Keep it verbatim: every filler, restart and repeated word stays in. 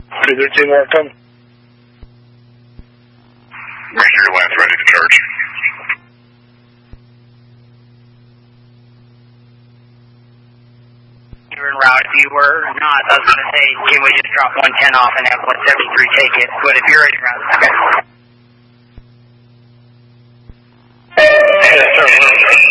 three thirteen, welcome. Ranger Lance, ready to charge. You're en route. If you were not, I was going to say, can we just drop one ten off and have one seventy-three take it? But if you're en route, okay. Yeah,